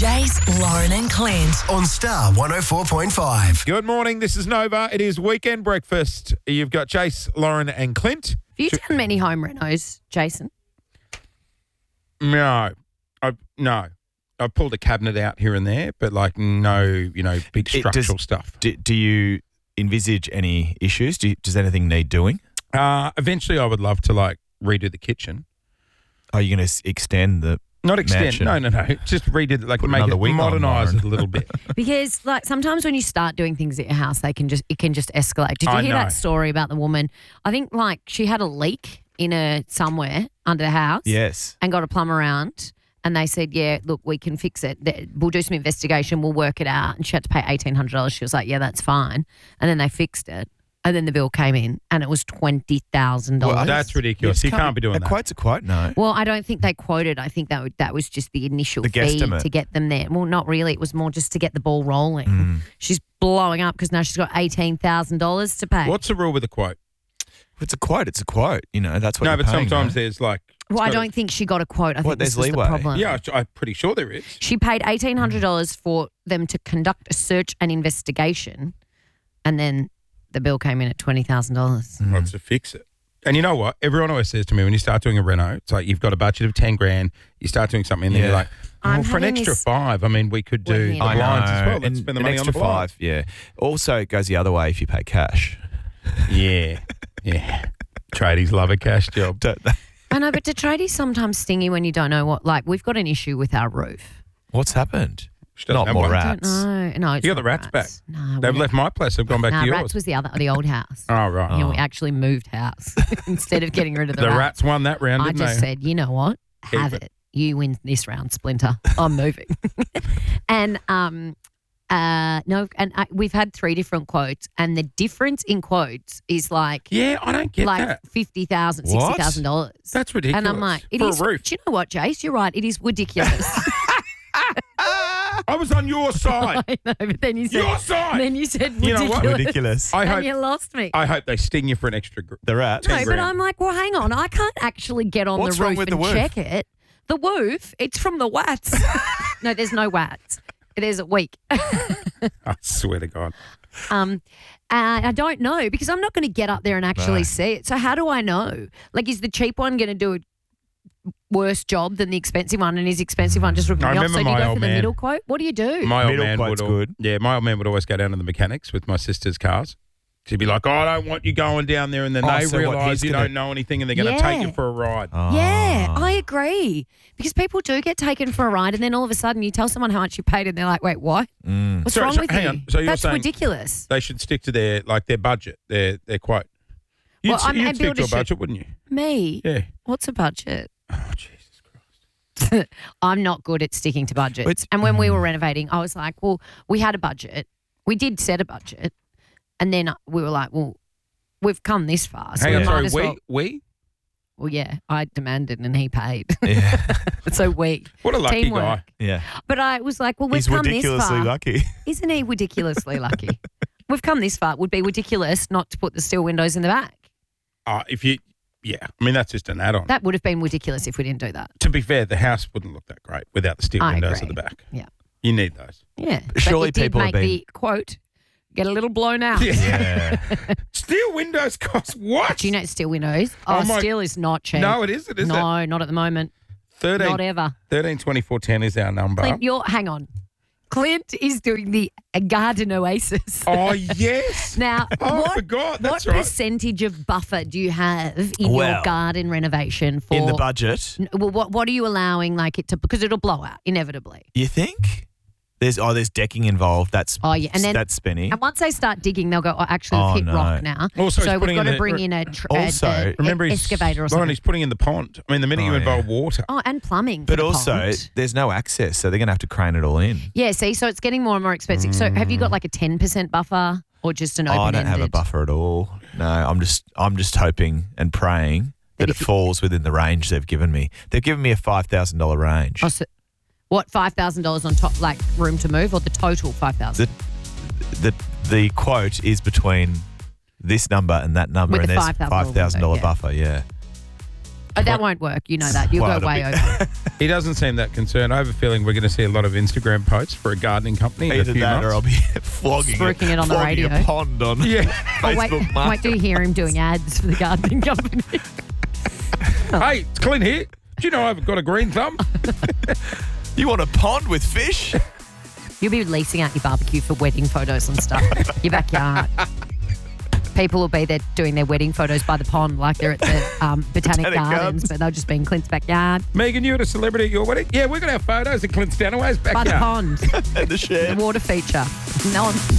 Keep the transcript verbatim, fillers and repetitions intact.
Jace, Lauren and Clint. On Star one oh four point five. Good morning. This is Nova. It is weekend breakfast. You've got Jace, Lauren, and Clint. Have you done many home renos, Jason? No, I no. I pulled a cabinet out here and there, but like no, you know, big It does- structural stuff. Do, do you envisage any issues? Do you, does anything need doing? Uh, eventually, I would love to like redo the kitchen. Are you going to extend the Not extend. mansion? No, no, no. Just redo it, like Put make another it wing on, modernise Lauren. it a little bit. Because like sometimes when you start doing things at your house, they can just it can just escalate. Did you I hear know. that story about the woman? I think like she had a leak in a somewhere under the house. Yes. And got a plumber around. And they said, yeah, look, we can fix it. Th- We'll do some investigation. We'll work it out. And she had to pay eighteen hundred dollars. She was like, yeah, that's fine. And then they fixed it. And then the bill came in and it was twenty thousand dollars. Well, that's ridiculous. You can't be doing a that. quote's a quote, no. Well, I don't think they quoted. I think that would, that was just the initial The fee guesstimate. to get them there. Well, not really. It was more just to get the ball rolling. Mm. She's blowing up because now she's got eighteen thousand dollars to pay. What's the rule with the quote? If it's a quote, it's a quote. You know, that's what No, you're but paying, sometimes no? there's like. it's Well, I gotta- don't think she got a quote. I What, think this there's was leeway? the problem. Yeah, I'm pretty sure there is. She paid eighteen hundred dollars for them to conduct a search and investigation, and then the bill came in at twenty thousand dollars. Mm. Wants to fix it. And you know what? Everyone always says to me when you start doing a reno, it's like you've got a budget of ten grand, you start doing something, and then Yeah. you're like, oh, I'm for an having extra this- five, I mean, we could do We're the here. I blinds know. as well. Let's And spend the an money extra on the blinds. five, yeah. Also, it goes the other way if you pay cash. Yeah, yeah. Tradies love a cash job. Don't they? I know, but to tradies sometimes stingy when you don't know what. Like we've got an issue with our roof. What's happened? She doesn't Not have more one. rats. No, no, it's You got the not rats back. No, They've we- left my place. They've gone back Nah, to yours. rats was the other, the old house. oh, right. Yeah, we actually moved house instead of getting rid of the, the rats. rats won that round, I didn't just they? said, you know what? Keep Have it. it. You win this round, Splinter. I'm moving. and um, uh, no, and I, we've had three different quotes, and the difference in quotes is like Yeah, I don't get like that. fifty thousand, What? sixty thousand dollars. That's ridiculous. And I'm like, it For is. a roof. Do you know what, Jace? You're right. It is ridiculous. I was on your side. I know, but then you said, Your side. then you said You know ridiculous. what? Ridiculous. I and hope, you lost me. I hope they sting you for an extra gr- The rats. no, ten but grand. I'm like, well, hang on. I can't actually get on What's the wrong roof with and the woof? check it. The woof, it's from the wats. No, there's no wats. There's a week. I swear to God. Um, uh, I don't know because I'm not going to get up there and actually Right. see it. So how do I know? Like, is the cheap one going to do a worse job than the expensive one, and is the expensive one just ripping I me off? remember So do you my go old for the man. middle quote? What do you do? My old Middle man quote's would al- good. Yeah, my old man would always go down to the mechanics with my sister's cars. She'd be like, oh, I don't want you going down there, and then Oh, they so what, realise he's you gonna- don't know anything and they're going to take Yeah. you for a ride. Oh. Yeah, I agree. Because people do get taken for a ride, and then all of a sudden you tell someone how much you paid, and they're like, "Wait, what? Mm. What's So- wrong so with hang you?" on. So you're That's saying- ridiculous. They should stick to their like their budget, their their quote. You'd, Well, s- I'm- you'd and stick to a builders should- budget, wouldn't you? Me? Yeah. What's a budget? Oh, Jesus Christ. I'm not good at sticking to budgets. It's- and when we were renovating, I was like, "Well, we had a budget. We did set a budget, and then we were like, well, we've come this far, so Hang we on, might sorry. as We well." we Well, yeah, I demanded, and he paid. Yeah. So we what a lucky teamwork. guy. Yeah. But I was like, "Well, we've He's come this ridiculously far." lucky. Isn't he ridiculously lucky? We've come this far. It would be ridiculous not to put the steel windows in the back. Uh, if you, yeah, I mean that's just an add-on. That would have been ridiculous if we didn't do that. to be fair, the house wouldn't look that great without the steel I windows agree. at the back. Yeah. You need those. Yeah. Surely but it did people have make been- the quote get a little blown out. Yeah. Steel windows cost what? Do you know steel windows? Oh, Oh, my- steel is not cheap. No, it isn't, is it? no, not at the moment. thirteen, Not ever. thirteen twenty-four ten is our number. Clint, you're hang on. Clint is doing the uh, garden oasis. Oh, yes. Now, Oh, I what, forgot. what That's right. percentage of buffer do you have in your Well, garden renovation for? In the budget, N- Well, what what are you allowing like it to? Because it'll blow out inevitably. you think? There's oh, there's decking involved. That's Oh yeah, and then that's spinny. and once they start digging, they'll go. Oh, actually, we've Oh, hit no. rock now. Also, he's so we've putting got in to the- bring in a, tr- Also, a, a, Remember, a he's, excavator or Lauren, something. he's putting in the pond. I mean, the minute Oh, you involve yeah. water. Oh, and plumbing. for But the also, pond. there's no access, so they're going to have to crane it all in. yeah. See, so it's getting more and more expensive. So, have you got like a ten percent buffer or just an Oh, open? I don't have a buffer at all. No, I'm just I'm just hoping and praying that it if you- falls within the range they've given me. They've given me a five thousand dollar range. Oh, so, what five thousand dollars on top, like room to move, or the total five thousand? The the the quote is between this number and that number, With and the there's five thousand five thousand dollar yeah. buffer. Yeah. Oh, that won't work. You know that. You'll Well, go way it'll be- over. He doesn't seem that concerned. I have a feeling we're going to see a lot of Instagram posts for a gardening company in a Either few that months. or I'll be flogging Spruiking it on the flogging radio. a pond on Yeah. Oh, wait, Facebook wait Market. till you hear him doing ads for the gardening company. Hey, it's Clint here. Do you know I've got a green thumb? You want a pond with fish? You'll be leasing out your barbecue for wedding photos and stuff. Your backyard. People will be there doing their wedding photos by the pond like they're at the um, Botanic, Botanic Gardens, Gardens. but they'll just be in Clint's backyard. Megan, you had a celebrity at your wedding? Yeah, we're going to have photos of Clint Stanaway's By backyard. the pond. And the The shed. water feature. No one.